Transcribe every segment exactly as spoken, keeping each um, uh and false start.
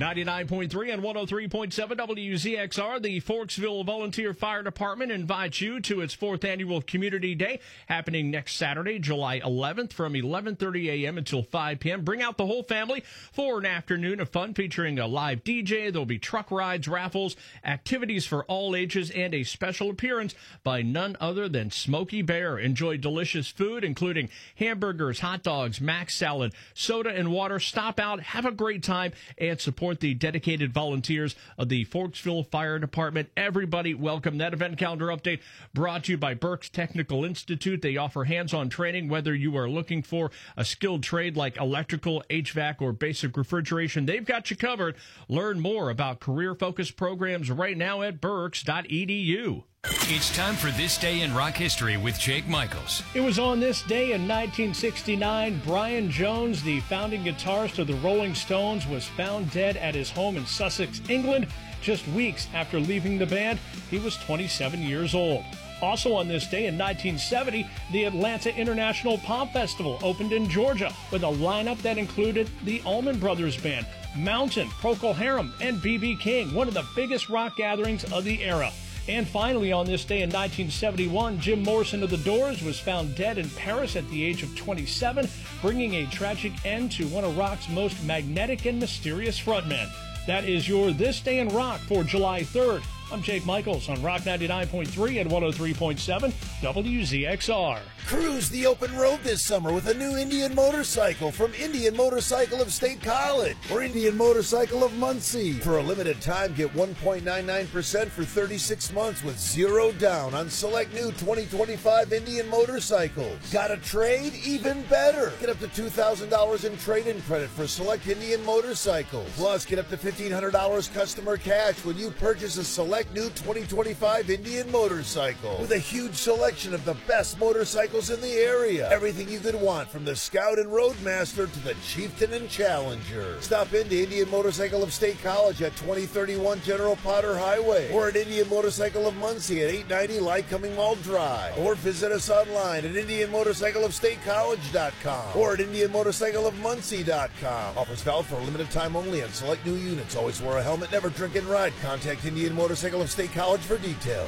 ninety-nine point three and one oh three point seven W Z X R, the Forksville Volunteer Fire Department invites you to its fourth annual Community Day happening next Saturday, July eleventh from eleven thirty a.m. until five p.m. Bring out the whole family for an afternoon of fun featuring a live D J. There'll be truck rides, raffles, activities for all ages, and a special appearance by none other than Smokey Bear. Enjoy delicious food, including hamburgers, hot dogs, mac salad, soda, and water. Stop out, have a great time, and support the dedicated volunteers of the Forksville Fire Department. Everybody welcome. That event calendar update brought to you by Berks Technical Institute. They offer hands-on training, whether you are looking for a skilled trade like electrical, H V A C, or basic refrigeration. They've got you covered. Learn more about career-focused programs right now at berks dot e d u. It's time for This Day in Rock History with Jake Michaels. It was on this day in nineteen sixty-nine, Brian Jones, the founding guitarist of the Rolling Stones, was found dead at his home in Sussex, England, just weeks after leaving the band. He was twenty-seven years old. Also on this day in nineteen seventy, the Atlanta International Pop Festival opened in Georgia with a lineup that included the Allman Brothers Band, Mountain, Procol Harum, and B B King, one of the biggest rock gatherings of the era. And finally, on this day in nineteen seventy-one, Jim Morrison of The Doors was found dead in Paris at the age of twenty-seven, bringing a tragic end to one of rock's most magnetic and mysterious frontmen. That is your This Day in Rock for July third. I'm Jake Michaels on Rock ninety-nine point three and one oh three point seven W Z X R. Cruise the open road this summer with a new Indian motorcycle from Indian Motorcycle of State College or Indian Motorcycle of Muncie. For a limited time, get one point nine nine percent for thirty-six months with zero down on select new twenty twenty-five Indian motorcycles. Got a trade? Even better. Get up to two thousand dollars in trade-in credit for select Indian motorcycles. Plus, get up to fifteen hundred dollars customer cash when you purchase a select new twenty twenty-five Indian motorcycle with a huge selection of the best motorcycles in the area. Everything you could want, from the Scout and Roadmaster to the Chieftain and Challenger. Stop into Indian Motorcycle of State College at twenty thirty-one General Potter Highway or at Indian Motorcycle of Muncie at eight ninety Lycoming Mall Drive, or visit us online at indian motorcycle of state college dot com or at indian motorcycle of muncie dot com. Offers valid for a limited time only on select new units. Always wear a helmet, never drink and ride. Contact Indian Motorcycle of State College for details.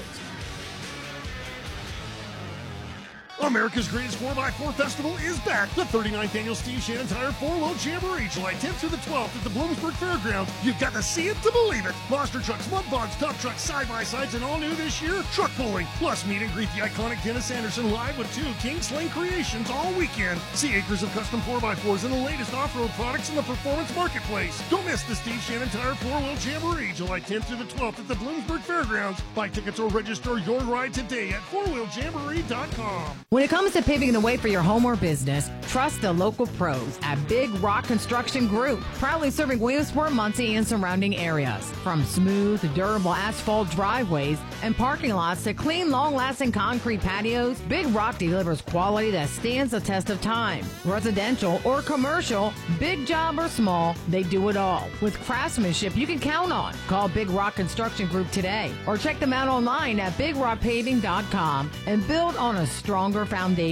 America's Greatest four by four Festival is back. The thirty-ninth Annual Steve Shannon Tire four-wheel Jamboree, July tenth through the twelfth at the Bloomsburg Fairgrounds. You've got to see it to believe it. Monster trucks, mud bogs, dump trucks, side-by-sides, and all new this year, truck pulling. Plus, meet and greet the iconic Dennis Anderson live with two King Sling creations all weekend. See acres of custom four by fours and the latest off-road products in the performance marketplace. Don't miss the Steve Shannon Tire four-wheel Jamboree, July tenth through the twelfth at the Bloomsburg Fairgrounds. Buy tickets or register your ride today at four wheel jamboree dot com. When it comes to paving the way for your home or business, trust the local pros at Big Rock Construction Group, proudly serving Williamsport, Muncie, and surrounding areas. From smooth, durable asphalt driveways and parking lots to clean, long-lasting concrete patios, Big Rock delivers quality that stands the test of time. Residential or commercial, big job or small, they do it all with craftsmanship you can count on. Call Big Rock Construction Group today or check them out online at big rock paving dot com and build on a stronger foundation.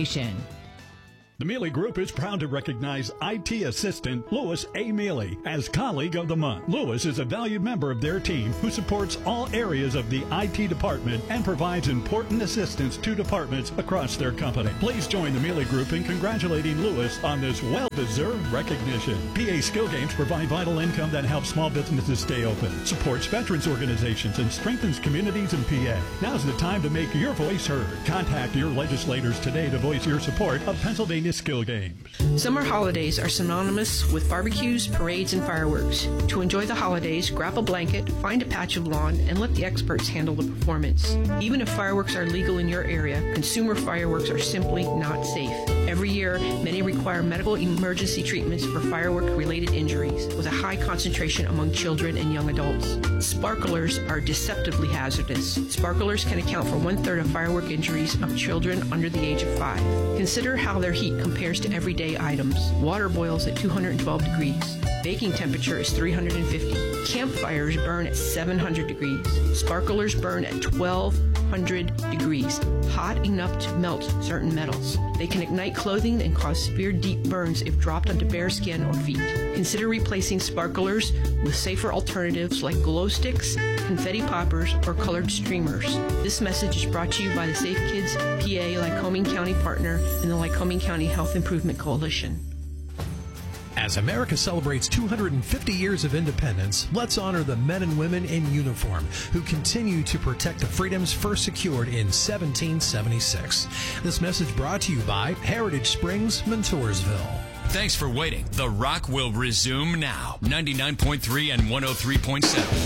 The Mealy Group is proud to recognize I T assistant Louis A. Mealy as Colleague of the Month. Louis is a valued member of their team who supports all areas of the I T department and provides important assistance to departments across their company. Please join the Mealy Group in congratulating Louis on this well-deserved recognition. P A Skill Games provide vital income that helps small businesses stay open, supports veterans organizations, and strengthens communities in P A. Now's the time to make your voice heard. Contact your legislators today to voice your support of Pennsylvania Skill Games. Summer holidays are synonymous with barbecues, parades, and fireworks. To enjoy the holidays, grab a blanket, find a patch of lawn, and let the experts handle the performance. Even if fireworks are legal in your area, consumer fireworks are simply not safe. Every year, many require medical emergency treatments for firework-related injuries, with a high concentration among children and young adults. Sparklers are deceptively hazardous. Sparklers can account for one-third of firework injuries of children under the age of five. Consider how their heat compares to everyday items. Water boils at two hundred twelve degrees. Baking temperature is three hundred fifty. Campfires burn at seven hundred degrees. Sparklers burn at twelve hundred degrees, hot enough to melt certain metals. They can ignite clothing and cause severe deep burns if dropped onto bare skin or feet. Consider replacing sparklers with safer alternatives like glow sticks, confetti poppers, or colored streamers. This message is brought to you by the Safe Kids P A Lycoming County partner and the Lycoming County Health Improvement Coalition. As America celebrates two hundred fifty years of independence, let's honor the men and women in uniform who continue to protect the freedoms first secured in seventeen seventy-six. This message brought to you by Heritage Springs, Montoursville. Thanks for waiting. The Rock will resume now. ninety-nine point three and one oh three point seven.